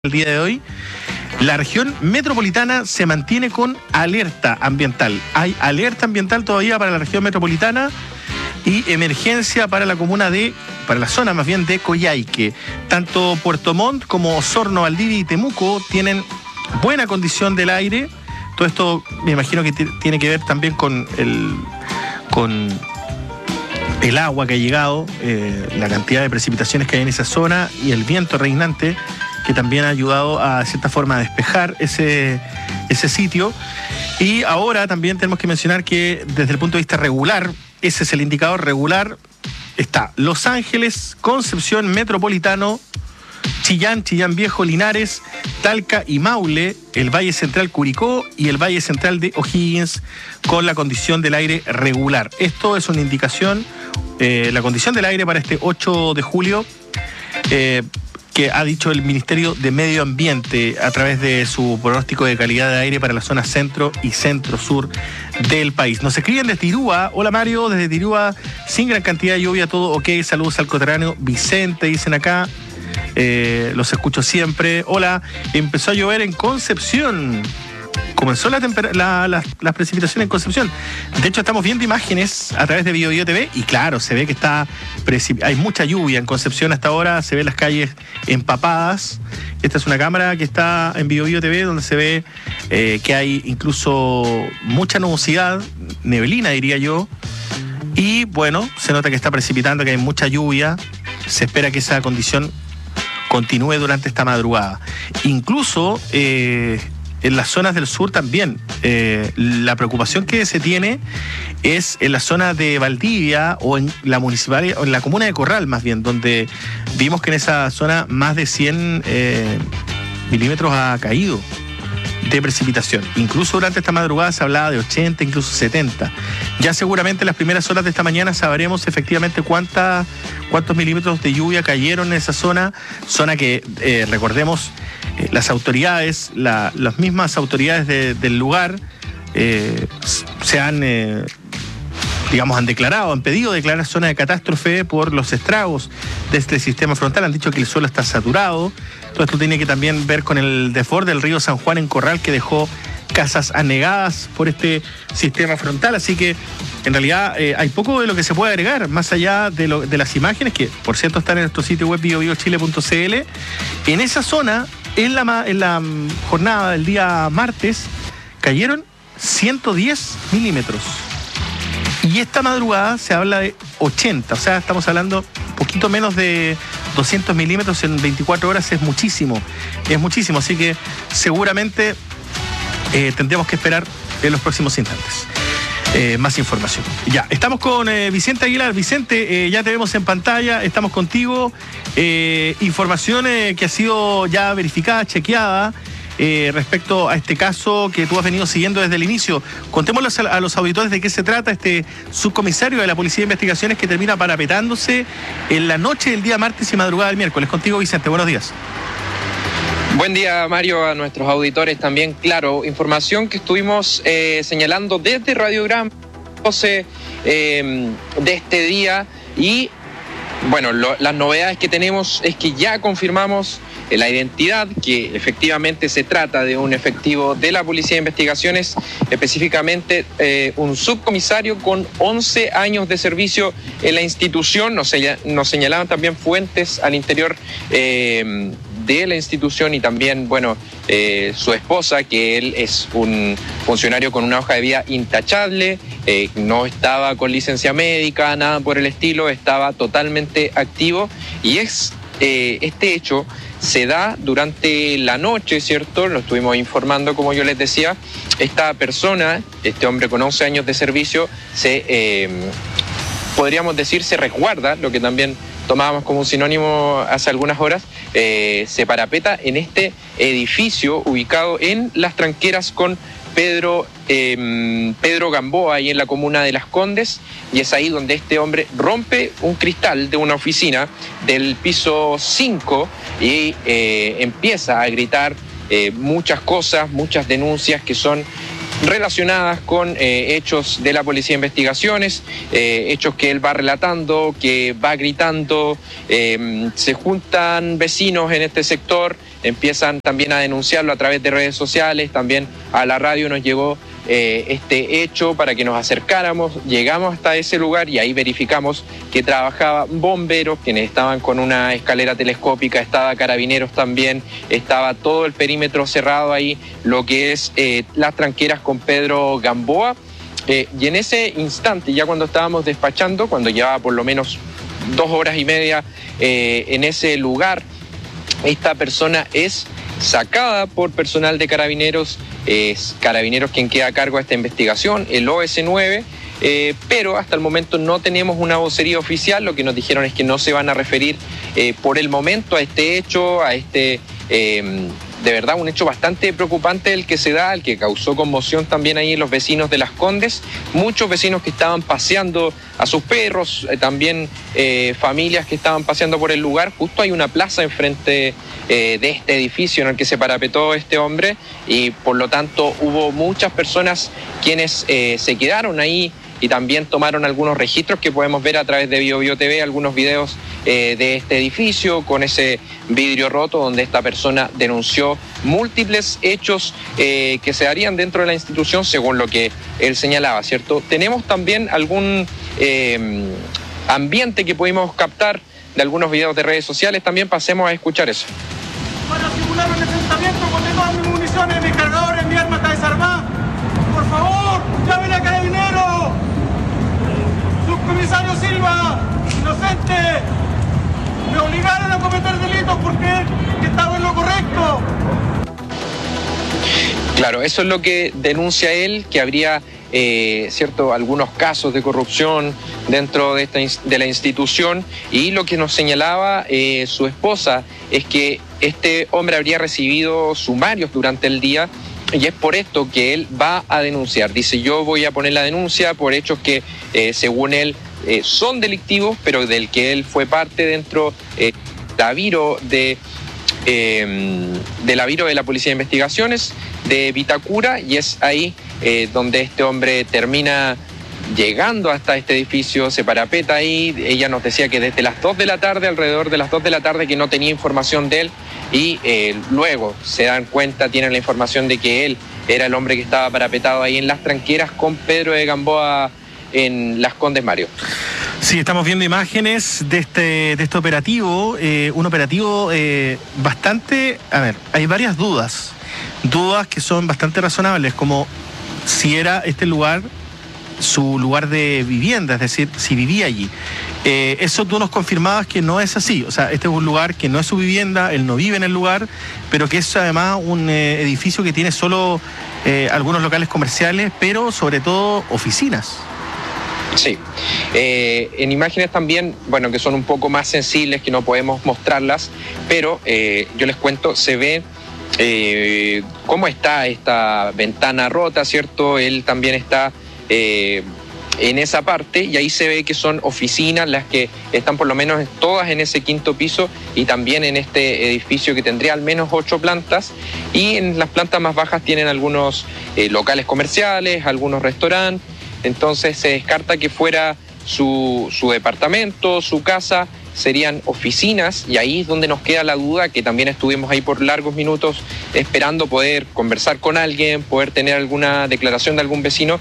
El día de hoy, la región metropolitana se mantiene con alerta ambiental. Hay alerta ambiental todavía para la región metropolitana y emergencia para la zona más bien de Coyhaique. Tanto Puerto Montt como Osorno, Valdivia y Temuco tienen buena condición del aire. Todo esto me imagino que tiene que ver también con el agua que ha llegado, la cantidad de precipitaciones que hay en esa zona y el viento reinante, que también ha ayudado de cierta forma a despejar ese sitio. Y ahora también tenemos que mencionar que desde el punto de vista regular, ese es el indicador regular, está Los Ángeles, Concepción, Metropolitano, Chillán Viejo, Linares, Talca y Maule, el Valle Central Curicó y el Valle Central de O'Higgins con la condición del aire regular. Esto es una indicación, la condición del aire para este 8 de julio, que ha dicho el Ministerio de Medio Ambiente a través de su pronóstico de calidad de aire para la zona centro y centro-sur del país. Nos escriben desde Tirúa. Hola Mario, desde Tirúa, sin gran cantidad de lluvia, todo ok. Saludos al coterráneo Vicente, dicen acá. Los escucho siempre. Hola, empezó a llover en Concepción. Comenzó las precipitaciones en Concepción. De hecho, estamos viendo imágenes a través de BioBio TV y claro, se ve que hay mucha lluvia en Concepción hasta ahora, se ven las calles empapadas. Esta es una cámara que está en BioBio TV donde se ve que hay incluso mucha nubosidad, neblina diría yo. Y bueno, se nota que está precipitando, que hay mucha lluvia. Se espera que esa condición continúe durante esta madrugada. Incluso en las zonas del sur también. La preocupación que se tiene es en la zona de Valdivia o en la municipalidad, o en la comuna de Corral más bien, donde vimos que en esa zona más de 100 milímetros ha caído de precipitación. Incluso durante esta madrugada se hablaba de 80, incluso 70. Ya seguramente en las primeras horas de esta mañana sabremos efectivamente cuántos milímetros de lluvia cayeron en esa zona que recordemos, las autoridades, las mismas autoridades del lugar han declarado, han pedido declarar zona de catástrofe por los estragos de este sistema frontal. Han dicho que el suelo está saturado. Todo esto tiene que también ver con el desborde del río San Juan en Corral, que dejó casas anegadas por este sistema frontal. Así que en realidad hay poco de lo que se puede agregar, más allá de las imágenes, que por cierto están en nuestro sitio web biobiochile.cl. En esa zona, en la jornada del día martes, cayeron 110 milímetros. Y esta madrugada se habla de 80, o sea, estamos hablando un poquito menos de 200 milímetros en 24 horas, es muchísimo, así que seguramente tendremos que esperar en los próximos instantes más información. Ya, estamos con Vicente Aguilar. Vicente, ya te vemos en pantalla, estamos contigo. Información que ha sido ya verificada, chequeada, respecto a este caso que tú has venido siguiendo desde el inicio. Contémosle a los auditores de qué se trata este subcomisario de la Policía de Investigaciones que termina parapetándose en la noche del día martes y madrugada del miércoles. Contigo, Vicente, buenos días. Buen día, Mario, a nuestros auditores también. Claro, información que estuvimos señalando desde Radiogram 12 de este día. Y bueno, las novedades que tenemos es que ya confirmamos la identidad, que efectivamente se trata de un efectivo de la Policía de Investigaciones, específicamente un subcomisario con 11 años de servicio en la institución. Nos señalaban también fuentes al interior de la institución y también, su esposa, que él es un funcionario con una hoja de vida intachable, no estaba con licencia médica, nada por el estilo, estaba totalmente activo. Y este hecho se da durante la noche, ¿cierto? Lo estuvimos informando, como yo les decía. Esta persona, este hombre con 11 años de servicio, podríamos decir, se resguarda, lo que también tomábamos como un sinónimo hace algunas horas, se parapeta en este edificio ubicado en Las Tranqueras con Pedro Gamboa, ahí en la comuna de Las Condes, y es ahí donde este hombre rompe un cristal de una oficina del piso 5 y empieza a gritar muchas cosas, muchas denuncias que son relacionadas con hechos de la Policía de Investigaciones, hechos que él va relatando, que va gritando. Se juntan vecinos en este sector, empiezan también a denunciarlo a través de redes sociales. También a la radio nos llegó este hecho para que nos acercáramos. Llegamos hasta ese lugar y ahí verificamos que trabajaban bomberos, quienes estaban con una escalera telescópica, estaba carabineros también, estaba todo el perímetro cerrado ahí, lo que es las tranqueras con Pedro Gamboa. Y en ese instante, ya cuando estábamos despachando, cuando llevaba por lo menos 2 horas y media en ese lugar, esta persona es sacada por personal de Carabineros. Es Carabineros quien queda a cargo de esta investigación, el OS9, pero hasta el momento no tenemos una vocería oficial. Lo que nos dijeron es que no se van a referir por el momento a este hecho, a este, de verdad, un hecho bastante preocupante el que se da, el que causó conmoción también ahí en los vecinos de Las Condes. Muchos vecinos que estaban paseando a sus perros, también familias que estaban paseando por el lugar. Justo hay una plaza enfrente de este edificio en el que se parapetó este hombre, y por lo tanto hubo muchas personas quienes se quedaron ahí y también tomaron algunos registros que podemos ver a través de BioBio TV, algunos videos de este edificio con ese vidrio roto donde esta persona denunció múltiples hechos que se darían dentro de la institución según lo que él señalaba, ¿cierto? Tenemos también algún ambiente que pudimos captar de algunos videos de redes sociales, también pasemos a escuchar eso. Para simular un enfrentamiento con todas mis municiones, mis cargadores, mi arma está desarmada. Por favor, llamen a Carabineros. Subcomisario Silva, inocente. Me obligaron a cometer delitos porque estaba en lo correcto. Claro, eso es lo que denuncia él, que habría cierto, algunos casos de corrupción dentro de la institución, y lo que nos señalaba su esposa es que este hombre habría recibido sumarios durante el día, y es por esto que él va a denunciar. Dice: yo voy a poner la denuncia por hechos que según él son delictivos, pero del que él fue parte dentro la Viro de la Viro de la Policía de Investigaciones de Vitacura, y es ahí donde este hombre termina llegando hasta este edificio, se parapeta ahí. Ella nos decía que desde las 2 de la tarde, alrededor de las 2 de la tarde, que no tenía información de él, y luego se dan cuenta, tienen la información de que él era el hombre que estaba parapetado ahí en las tranqueras con Pedro de Gamboa en Las Condes, Mario. Sí, estamos viendo imágenes de este operativo, un operativo bastante... A ver, hay varias dudas que son bastante razonables, como si era este lugar su lugar de vivienda, es decir, si vivía allí. Eso tú nos confirmabas que no es así. O sea, este es un lugar que no es su vivienda, él no vive en el lugar, pero que es además un edificio que tiene solo algunos locales comerciales, pero sobre todo oficinas. Sí, en imágenes también, bueno, que son un poco más sensibles, que no podemos mostrarlas, pero yo les cuento, se ve cómo está esta ventana rota, ¿cierto? Él también está en esa parte, y ahí se ve que son oficinas las que están por lo menos todas en ese 5º piso, y también en este edificio que tendría al menos 8 plantas, y en las plantas más bajas tienen algunos locales comerciales, algunos restaurantes. Entonces se descarta que fuera su departamento, su casa, serían oficinas, y ahí es donde nos queda la duda, que también estuvimos ahí por largos minutos esperando poder conversar con alguien, poder tener alguna declaración de algún vecino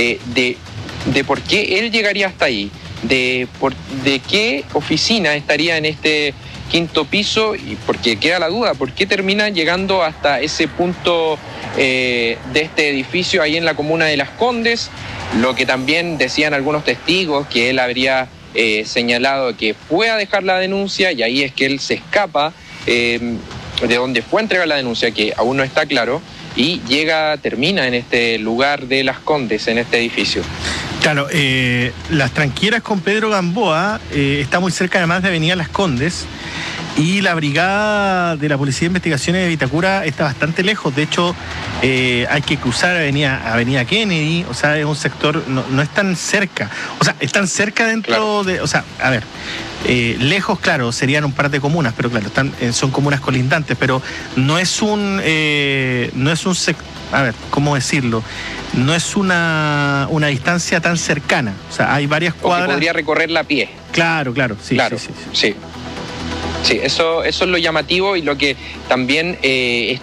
de por qué él llegaría hasta ahí, de qué oficina estaría en este 5º piso, y porque queda la duda, por qué termina llegando hasta ese punto de este edificio ahí en la comuna de Las Condes. Lo que también decían algunos testigos, que él habría señalado que fue a dejar la denuncia, y ahí es que él se escapa de donde fue a entregar la denuncia, que aún no está claro, y termina en este lugar de Las Condes, en este edificio. Claro, Las Tranqueras con Pedro Gamboa está muy cerca además de Avenida Las Condes, y la brigada de la Policía de Investigaciones de Vitacura está bastante lejos. De hecho, hay que cruzar Avenida Kennedy, o sea, es un sector, no es tan cerca. O sea, están cerca dentro, claro, de... O sea, a ver, lejos, claro, serían un par de comunas, pero claro, son comunas colindantes, pero no es un a ver, ¿cómo decirlo? No es una distancia tan cercana. O sea, hay varias cuadras. O que podría recorrerla a pie. Claro, sí. Claro, sí. Sí, eso es lo llamativo y lo que también